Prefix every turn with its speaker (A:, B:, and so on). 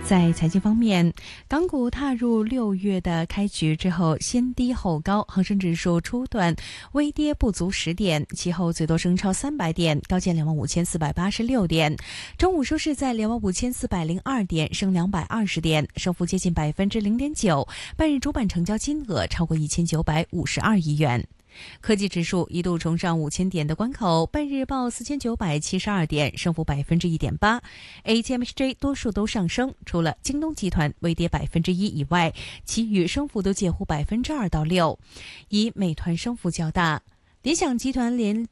A: 在财经方面，港股踏入6月的开局之后，先低后高，恒生指数初段微跌不足10点，其后最多升超300点，高见25486点。中午收市在25402点，升220点，升幅接近0.9%。半日主板成交金额超过1952亿元。科技指数一度冲上5000点的关口，半日报4972点，升幅1.8%。ATMXJ 多数都上升，除了京东集团微跌1%以外，其余升幅都介乎2%到6%，以美团升幅较大。联想集团连